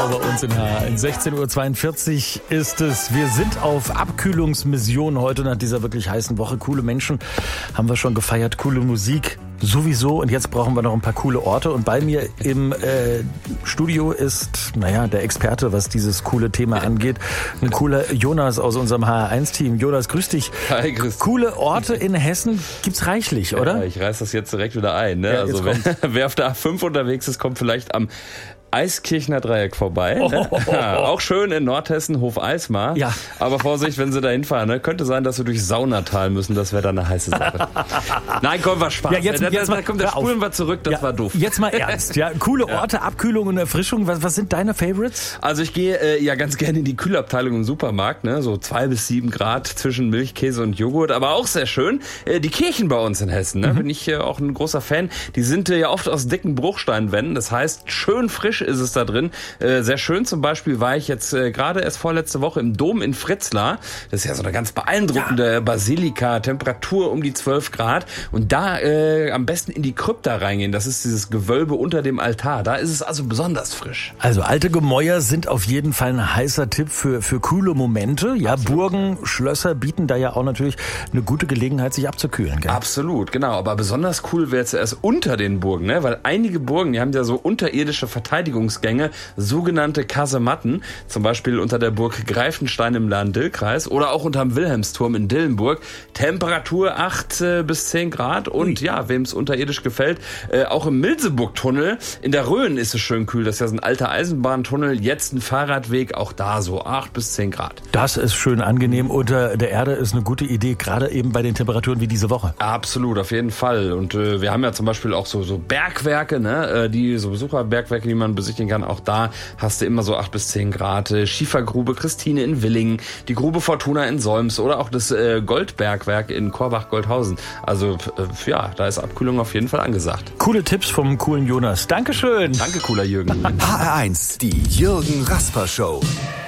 Bei uns in H1. 16.42 Uhr ist es. Wir sind auf Abkühlungsmission heute nach dieser wirklich heißen Woche. Coole Menschen haben wir schon gefeiert, coole Musik sowieso. Und jetzt brauchen wir noch ein paar coole Orte. Und bei mir im Studio ist, der Experte, was dieses coole Thema angeht. Ein cooler Jonas aus unserem HR1-Team. Jonas, grüß dich. Hi, grüß dich. Coole Orte in Hessen gibt's reichlich, oder? Ja, ich reiß das jetzt direkt wieder ein. Ne? Ja, also wer auf der A5 unterwegs ist, kommt vielleicht am Eiskirchner Dreieck vorbei. Ne? Auch schön in Nordhessen, Hof Eismar. Ja. Aber Vorsicht, wenn Sie da hinfahren. Ne? Könnte sein, dass wir durch Saunatal müssen. Das wäre dann eine heiße Sache. Nein, komm, war Spaß. Ja, jetzt mal, da spulen wir zurück. Das war doof. Jetzt mal ernst. Ja, coole Orte, Abkühlung und Erfrischung. Was sind deine Favorites? Also ich gehe ganz gerne in die Kühlabteilung im Supermarkt. Ne? So 2 bis 7 Grad zwischen Milch, Käse und Joghurt. Aber auch sehr schön. Die Kirchen bei uns in Hessen. Ne? Bin ich auch ein großer Fan. Die sind ja oft aus dicken Bruchsteinwänden. Das heißt, schön frisch ist es da drin. Sehr schön zum Beispiel war ich jetzt gerade erst vorletzte Woche im Dom in Fritzlar. Das ist ja so eine ganz beeindruckende Basilika, Temperatur um die 12 Grad. Und da am besten in die Krypta reingehen. Das ist dieses Gewölbe unter dem Altar. Da ist es also besonders frisch. Also alte Gemäuer sind auf jeden Fall ein heißer Tipp für coole Momente. Ja, absolut. Burgen, Schlösser bieten da ja auch natürlich eine gute Gelegenheit, sich abzukühlen. Gell? Absolut, genau. Aber besonders cool wäre es erst unter den Burgen, ne? Weil einige Burgen, die haben ja so unterirdische Verteidigungsgänge, sogenannte Kasematten, zum Beispiel unter der Burg Greifenstein im Lahn-Dill-Kreis oder auch unterm Wilhelmsturm in Dillenburg. Temperatur 8 bis 10 Grad und wem es unterirdisch gefällt, auch im Milseburg-Tunnel in der Rhön ist es schön kühl. Das ist ja so ein alter Eisenbahntunnel, jetzt ein Fahrradweg, auch da so 8 bis 10 Grad. Das ist schön angenehm. Unter der Erde ist eine gute Idee, gerade eben bei den Temperaturen wie diese Woche. Absolut, auf jeden Fall. Und wir haben ja zum Beispiel auch so Bergwerke, ne, so Besucherbergwerke, die man besichtigen kann. Auch da hast du immer so 8 bis 10 Grad. Schiefergrube Christine in Willingen, die Grube Fortuna in Solms oder auch das Goldbergwerk in Korbach-Goldhausen. Also da ist Abkühlung auf jeden Fall angesagt. Coole Tipps vom coolen Jonas. Dankeschön. Danke, cooler Jürgen. HR1, die Jürgen Rasper Show.